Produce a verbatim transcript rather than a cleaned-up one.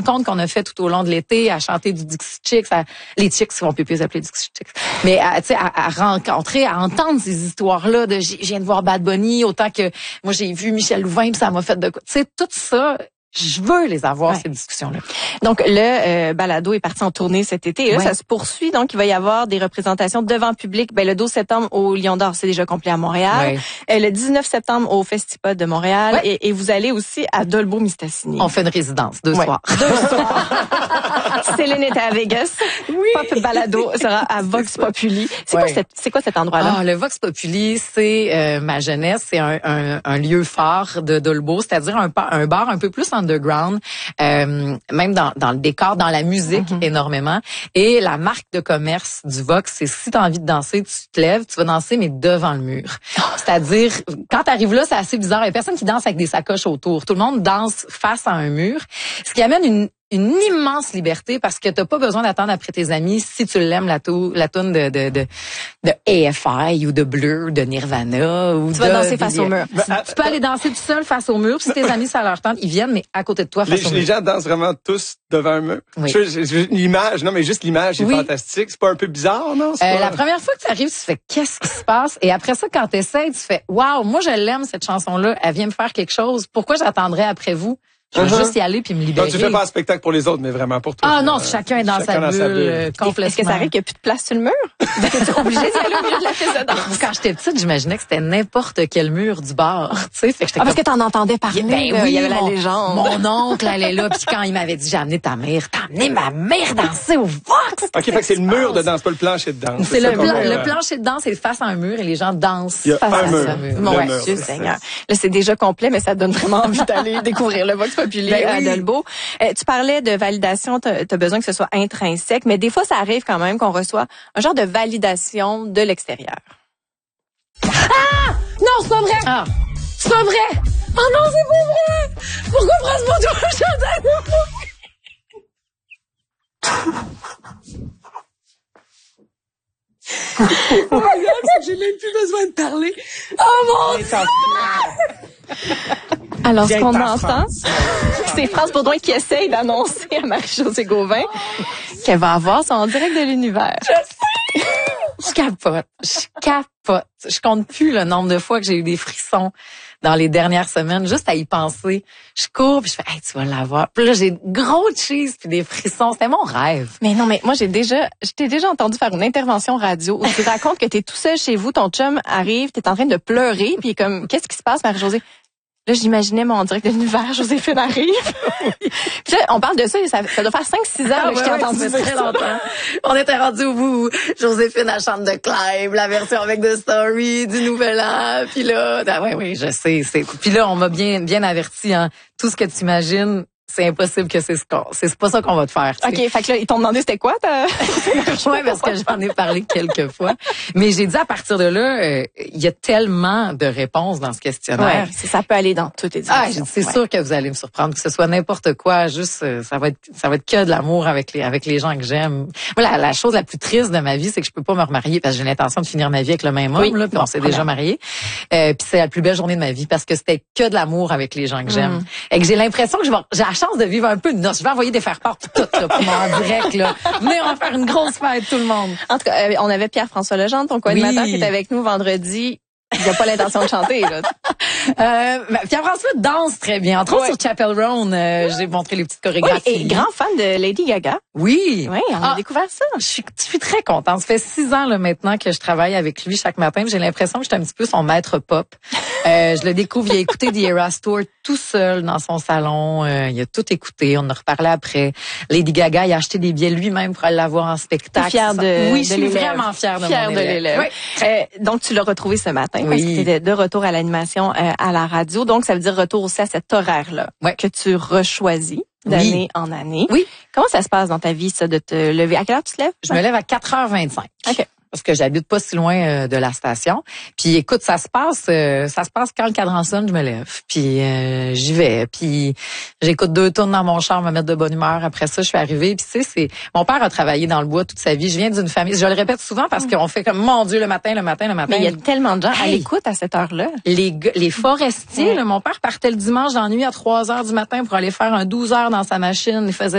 rencontres qu'on a fait tout au long de l'été, à chanter du Dixie Chicks, à, les Chicks, on peut plus les appeler Dixie Chicks, mais à, tu sais, à, à rencontrer, à entendre ces histoires-là de, je viens de voir Bad Bunny, autant que moi j'ai vu Michel Louvain, puis ça m'a fait de quoi. Tu sais, tout ça, je veux les avoir, ouais. ces discussions-là. Donc, le euh, balado est parti en tournée cet été. Et là, ouais. ça se poursuit. Donc, il va y avoir des représentations devant public. Ben, le douze septembre au Lion d'Or, c'est déjà complet à Montréal. Ouais. Euh, le dix-neuf septembre au Festipod de Montréal. Ouais. Et, et vous allez aussi à Dolbeau-Mistassini. On fait une résidence, deux ouais. soirs. Deux soirs. Céline était à Vegas. Oui. Pop Balado sera à Vox Populi. C'est ouais. quoi, cette, c'est quoi cet endroit-là? Ah, le Vox Populi, c'est euh, ma jeunesse. C'est un, un, un lieu phare de Dolbeau, c'est-à-dire un, un bar un peu plus underground, euh, même dans, dans le décor, dans la musique mm-hmm. énormément. Et la marque de commerce du Vox, c'est si tu as envie de danser, tu te lèves, tu vas danser, mais devant le mur. C'est-à-dire, quand tu arrives là, c'est assez bizarre. Il y a personne qui danse avec des sacoches autour. Tout le monde danse face à un mur, ce qui amène une une immense liberté parce que t'as pas besoin d'attendre après tes amis si tu l'aimes la tou- la toune de de de de A F I ou de Blur, de Nirvana ou tu de vas danser face de, au mur. Tu, tu peux aller danser tout seul face au mur, puis si tes amis ça leur tente, ils viennent mais à côté de toi face les, au mur. Les gens dansent vraiment tous devant un mur. Oui. Je, je, je, l'image, non mais juste l'image est oui. fantastique, c'est pas un peu bizarre non c'est euh, pas... La première fois que tu arrives, tu fais qu'est-ce qui se passe et après ça quand t'essayes, tu fais waouh, moi je l'aime cette chanson là, elle vient me faire quelque chose. Pourquoi j'attendrais après vous? Je veux uh-huh. juste y aller puis me libérer. Donc, tu fais pas un spectacle pour les autres, mais vraiment pour toi. Ah non, euh, chacun est dans, sa, bulle, sa bulle, euh, complètement. Est-ce que ça arrive qu'il n'y a plus de place sur le mur? T'es obligé d'y aller au milieu de la piste de danse? Quand j'étais petite, j'imaginais que c'était n'importe quel mur du bar. Tu sais, fait que ah, parce comme... que t'en entendais parler. Ben là, oui, il y avait mon, la légende. Mon oncle allait là, puis quand il m'avait dit j'ai amené ta mère, t'as amené ma mère danser au Vox. Ok, fait que c'est le mur de danse, pas le plancher de danse. C'est, c'est le, plan, le plancher de danse, c'est face à un mur et les gens dansent il y a face un à mur. ce mur. Mon Dieu Seigneur. Là, c'est déjà complet, mais ça te donne vraiment envie d'aller découvrir le Vox Populi ben à oui. Dolbeau. Euh, tu parlais de validation, tu as besoin que ce soit intrinsèque, mais des fois, ça arrive quand même qu'on reçoit un genre de validation de l'extérieur. Ah! Non, c'est pas vrai! Ah. C'est pas vrai! Oh non, c'est pas vrai! Pourquoi France Montour chante à oh my God, j'ai même plus besoin de parler. Oh mon Dieu! Alors, ce qu'on entend, c'est France Baudouin qui essaye d'annoncer à Marie-Josée Gauvin qu'elle va avoir son direct de l'univers. Je sais! Je capote. Je capote. Je compte plus le nombre de fois que j'ai eu des frissons dans les dernières semaines, juste à y penser. Je cours puis je fais hey, tu vas l'avoir. Puis là j'ai gros cheese puis des frissons, c'était mon rêve. Mais non mais moi j'ai déjà je t'ai déjà entendu faire une intervention radio où tu racontes que t'es tout seul chez vous, ton chum arrive, t'es en train de pleurer puis comme qu'est-ce qui se passe Marie-Josée? Là, j'imaginais mon direct de l'univers, Joséphine arrive. Puis là, on parle de ça, ça, ça doit faire cinq six ans ah, que ouais, je t'ai ouais, entendu ça. Très longtemps. On était rendu au bout. Joséphine, elle chante de Clive, la version avec The Story, du Nouvel An. Puis là, ah, ouais, oui, je sais. C'est... Puis là, on m'a bien, bien averti, hein. Tout ce que tu imagines, c'est impossible que c'est ce qu'on, c'est pas ça qu'on va te faire. OK, sais. Fait que là, ils t'ont demandé c'était quoi ta... ouais, parce que j'en ai parlé quelques fois. Mais j'ai dit à partir de là, il euh, y a tellement de réponses dans ce questionnaire. Ouais, ça peut aller dans toutes les directions. Ah, c'est ouais. sûr que vous allez me surprendre, que ce soit n'importe quoi, juste euh, ça va être ça va être que de l'amour avec les avec les gens que j'aime. Moi, la, la chose la plus triste de ma vie, c'est que je peux pas me remarier parce que j'ai l'intention de finir ma vie avec le même homme, oui. là, puis on s'est déjà mariés. Euh, puis c'est la plus belle journée de ma vie parce que c'était que de l'amour avec les gens que j'aime. Mm. Et que j'ai l'impression que je vais, j'ai la chance de vivre un peu de noces. Je vais envoyer des faire-part tout là, pour mon direct là. Venez, on va faire une grosse fête tout le monde. En tout cas, euh, on avait Pierre-François Legendre, ton co-animateur, oui. qui était avec nous vendredi. Il n'a pas l'intention de chanter, là. Euh, ben, Pierre-François danse très bien. Entre autres, ouais. sur Chapel Roan, euh, j'ai montré les petites chorégraphies. Oui, et grand fan de Lady Gaga. Oui. Oui, on a ah, découvert ça. Je suis, je suis très contente. Ça fait six ans, là, maintenant, que je travaille avec lui chaque matin. J'ai l'impression que je suis un petit peu son maître pop. euh, je le découvre. Il a écouté The Eras Tour tout seul dans son salon. Euh, il a tout écouté. On en a reparlé après. Lady Gaga, il a acheté des billets lui-même pour aller la voir en spectacle. Fière de, oui, de je suis l'élève. vraiment fière de fière mon de élève. l'élève. Oui. Euh, donc, tu l'as retrouvé ce matin. Oui. Parce que t'es de retour à l'animation euh, à la radio. Donc, ça veut dire retour aussi à cet horaire-là ouais. que tu rechoisis d'année oui. en année. Oui. Comment ça se passe dans ta vie, ça, de te lever? À quelle heure tu te lèves? Je me lève à quatre heures vingt-cinq. OK. Parce que j'habite pas si loin euh, de la station. Puis écoute, ça se passe euh, ça se passe quand le cadran sonne, je me lève. Puis euh, j'y vais. Puis j'écoute deux tours dans mon char, me mettre de bonne humeur. Après ça, je suis arrivée. Puis tu sais, c'est mon père a travaillé dans le bois toute sa vie. Je viens d'une famille, je le répète souvent parce qu'on fait comme mon Dieu le matin, le matin, le matin. Mais il y a tellement de gens hey, à l'écoute à cette heure-là. Les les forestiers, ouais. là, mon père partait le dimanche dans la nuit à trois heures du matin pour aller faire un douze heures dans sa machine. Il faisait